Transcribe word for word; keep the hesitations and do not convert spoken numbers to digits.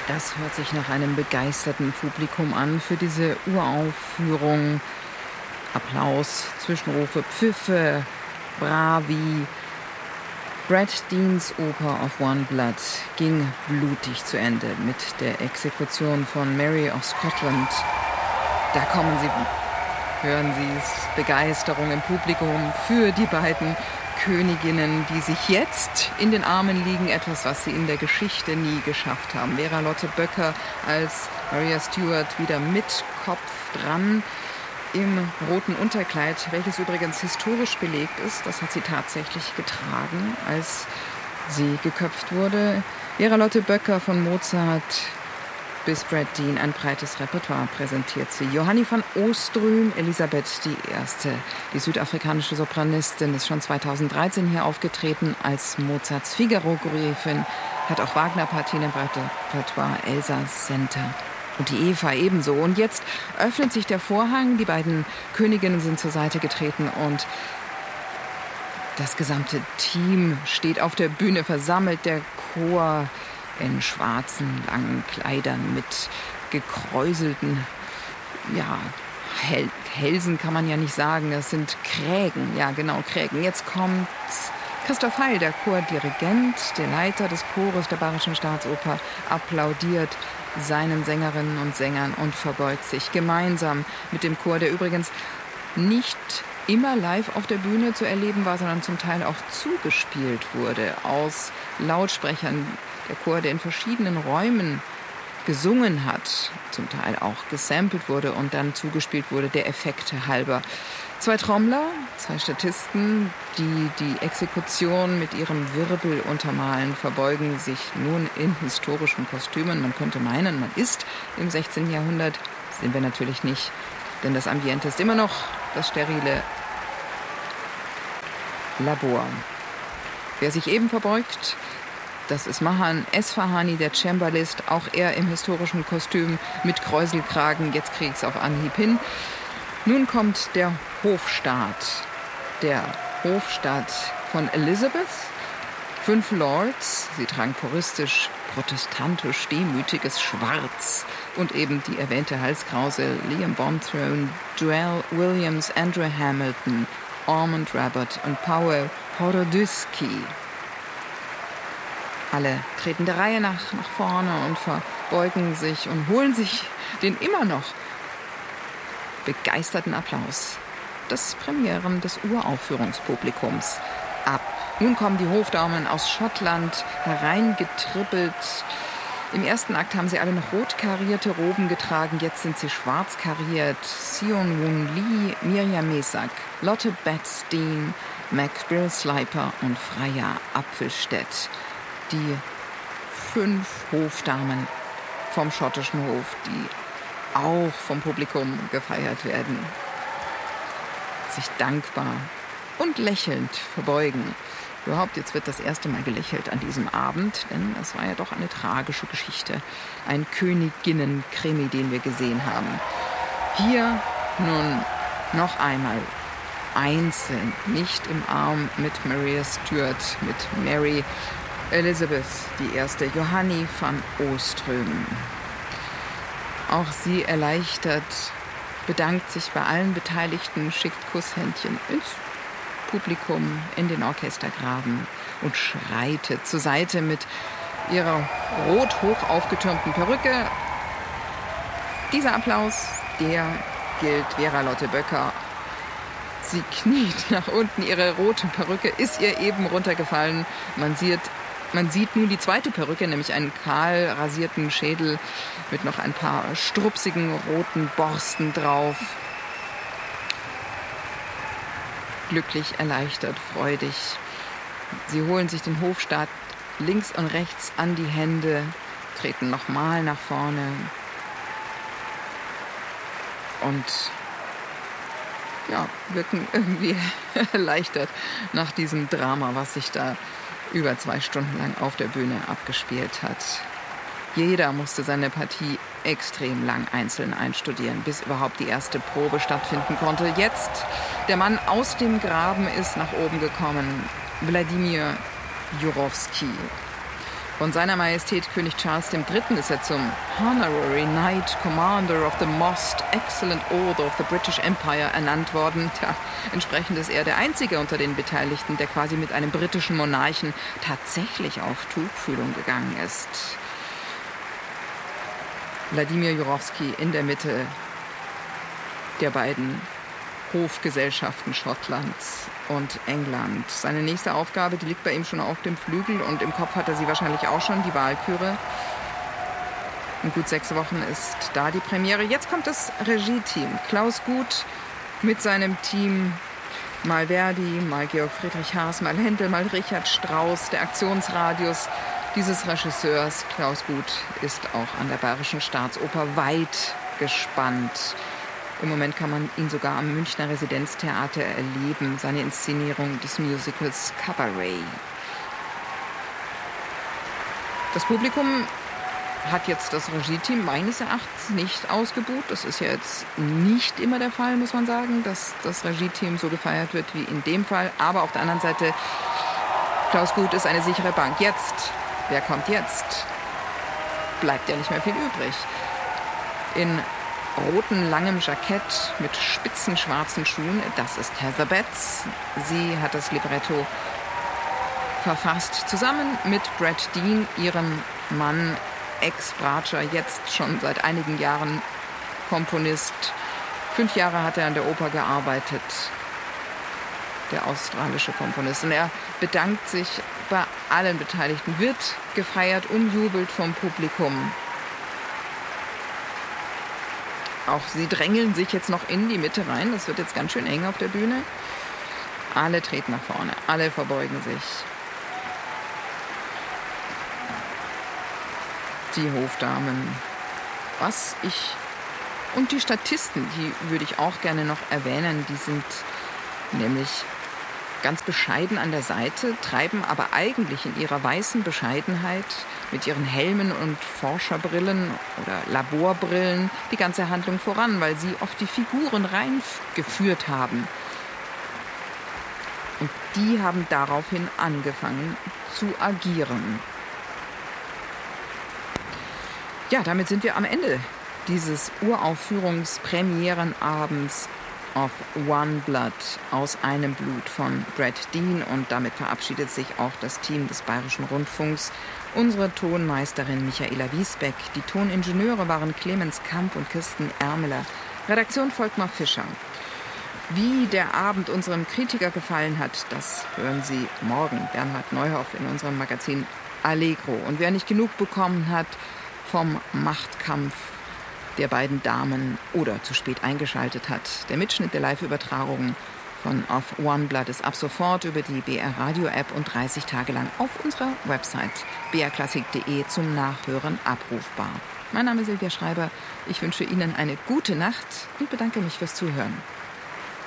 Das hört sich nach einem begeisterten Publikum an für diese Uraufführung. Applaus, Zwischenrufe, Pfiffe, Bravi. Brad Deans Oper of One Blood ging blutig zu Ende mit der Exekution von Mary of Scotland. Da kommen Sie, hören Sie es, Begeisterung im Publikum für die beiden Königinnen, die sich jetzt in den Armen liegen, etwas, was sie in der Geschichte nie geschafft haben. Vera Lotte Böcker als Maria Stuart wieder mit Kopf dran im roten Unterkleid, welches übrigens historisch belegt ist. Das hat sie tatsächlich getragen, als sie geköpft wurde. Vera Lotte Böcker von Mozart bis Brad Dean, ein breites Repertoire präsentiert sie. Johanni van Ooström, Elisabeth die Erste, die südafrikanische Sopranistin, ist schon zweitausenddreizehn hier aufgetreten als Mozarts Figaro-Gräfin, hat auch Wagner-Partien im Repertoire, Elsa Center und die Eva ebenso. Und jetzt öffnet sich der Vorhang, die beiden Königinnen sind zur Seite getreten und das gesamte Team steht auf der Bühne versammelt, der Chor in schwarzen, langen Kleidern mit gekräuselten, ja, Hel- Hälsen kann man ja nicht sagen, das sind Krägen, ja genau, Krägen. Jetzt kommt Christoph Heil, der Chordirigent, der Leiter des Chores der Bayerischen Staatsoper, applaudiert seinen Sängerinnen und Sängern und verbeugt sich gemeinsam mit dem Chor, der übrigens nicht immer live auf der Bühne zu erleben war, sondern zum Teil auch zugespielt wurde aus Lautsprechern. Der Chor, der in verschiedenen Räumen gesungen hat, zum Teil auch gesampelt wurde und dann zugespielt wurde, der Effekte halber. Zwei Trommler, zwei Statisten, die die Exekution mit ihrem Wirbel untermalen, verbeugen sich nun in historischen Kostümen. Man könnte meinen, man ist im sechzehnten Jahrhundert, sind wir natürlich nicht, denn das Ambiente ist immer noch das sterile Labor. Wer sich eben verbeugt, das ist Mahan Esfahani, der Cembalist, auch er im historischen Kostüm mit Kräuselkragen. Jetzt kriege ich es auf Anhieb hin. Nun kommt der Hofstaat. Der Hofstaat von Elizabeth. Fünf Lords, sie tragen puristisch, protestantisch, demütiges Schwarz. Und eben die erwähnte Halskrause Liam Bonthrone, Joel Williams, Andrew Hamilton, Ormond Rabbit und Powell Horodysky. Alle treten der Reihe nach, nach vorne und verbeugen sich und holen sich den immer noch begeisterten Applaus des Premieren des Uraufführungspublikums ab. Nun kommen die Hofdamen aus Schottland hereingetrippelt. Im ersten Akt haben sie alle noch rot karierte Roben getragen, jetzt sind sie schwarz kariert. Sion Woon Lee, Mirjam Mesak, Lotte Betts Dean, Macbill Sliper und Freya Apfelstedt. Die fünf Hofdamen vom schottischen Hof, die auch vom Publikum gefeiert werden, sich dankbar und lächelnd verbeugen. Überhaupt, jetzt wird das erste Mal gelächelt an diesem Abend, denn es war ja doch eine tragische Geschichte. Ein Königinnen-Krimi, den wir gesehen haben. Hier nun noch einmal einzeln, nicht im Arm mit Maria Stuart, mit Mary Elizabeth die Erste, Johanni van Ooström. Auch sie erleichtert, bedankt sich bei allen Beteiligten, schickt Kusshändchen ins Publikum, in den Orchestergraben und schreitet zur Seite mit ihrer rot hoch aufgetürmten Perücke. Dieser Applaus, der gilt Vera Lotte Böcker. Sie kniet nach unten, ihre rote Perücke ist ihr eben runtergefallen. Man sieht Man sieht nun die zweite Perücke, nämlich einen kahl rasierten Schädel mit noch ein paar strupsigen roten Borsten drauf. Glücklich, erleichtert, freudig. Sie holen sich den Hofstaat links und rechts an die Hände, treten nochmal nach vorne und ja, wirken irgendwie erleichtert nach diesem Drama, was sich da über zwei Stunden lang auf der Bühne abgespielt hat. Jeder musste seine Partie extrem lang einzeln einstudieren, bis überhaupt die erste Probe stattfinden konnte. Jetzt, der Mann aus dem Graben ist nach oben gekommen, Wladimir Jurowski. Von seiner Majestät König Charles der Dritte ist er zum Honorary Knight Commander of the Most Excellent Order of the British Empire ernannt worden. Tja, entsprechend ist er der einzige unter den Beteiligten, der quasi mit einem britischen Monarchen tatsächlich auf Tuchfühlung gegangen ist. Wladimir Jurowski in der Mitte der beiden Hofgesellschaften Schottlands und England. Seine nächste Aufgabe, die liegt bei ihm schon auf dem Flügel und im Kopf hat er sie wahrscheinlich auch schon, die Walküre. In gut sechs Wochen ist da die Premiere. Jetzt kommt das Regie-Team. Klaus Guth mit seinem Team, mal Verdi, mal Georg Friedrich Haas, mal Händel, mal Richard Strauss, der Aktionsradius dieses Regisseurs. Klaus Guth ist auch an der Bayerischen Staatsoper weit gespannt. Im Moment kann man ihn sogar am Münchner Residenztheater erleben, seine Inszenierung des Musicals Cabaret. Das Publikum hat jetzt das Regie-Team meines Erachtens nicht ausgebucht. Das ist ja jetzt nicht immer der Fall, muss man sagen, dass das Regie-Team so gefeiert wird wie in dem Fall. Aber auf der anderen Seite, Klaus Guth ist eine sichere Bank. Jetzt, wer kommt jetzt? Bleibt ja nicht mehr viel übrig. In roten, langem Jackett mit spitzen schwarzen Schuhen. Das ist Heather Betts. Sie hat das Libretto verfasst, zusammen mit Brad Dean, ihrem Mann, Ex-Bratscher, jetzt schon seit einigen Jahren Komponist. Fünf Jahre hat er an der Oper gearbeitet, der australische Komponist. Und er bedankt sich bei allen Beteiligten, wird gefeiert, umjubelt vom Publikum. Auch sie drängeln sich jetzt noch in die Mitte rein. Das wird jetzt ganz schön eng auf der Bühne. Alle treten nach vorne, alle verbeugen sich. Die Hofdamen. Was ich... Und die Statisten, die würde ich auch gerne noch erwähnen. Die sind nämlich ganz bescheiden an der Seite, treiben aber eigentlich in ihrer weißen Bescheidenheit mit ihren Helmen und Forscherbrillen oder Laborbrillen die ganze Handlung voran, weil sie oft die Figuren reingeführt haben. Und die haben daraufhin angefangen zu agieren. Ja, damit sind wir am Ende dieses Uraufführungspremierenabends of One Blood, aus einem Blut von Brad Dean, und damit verabschiedet sich auch das Team des Bayerischen Rundfunks. Unsere Tonmeisterin Michaela Wiesbeck, die Toningenieure waren Clemens Kamp und Kirsten Ermeler, Redaktion Volkmar Fischer. Wie der Abend unserem Kritiker gefallen hat, das hören Sie morgen, Bernhard Neuhoff, in unserem Magazin Allegro. Und wer nicht genug bekommen hat vom Machtkampf der beiden Damen oder zu spät eingeschaltet hat, der Mitschnitt der Live-Übertragung von Of One Blood ist ab sofort über die B R Radio App und dreißig Tage lang auf unserer Website b r klassik punkt de zum Nachhören abrufbar. Mein Name ist Silvia Schreiber. Ich wünsche Ihnen eine gute Nacht und bedanke mich fürs Zuhören.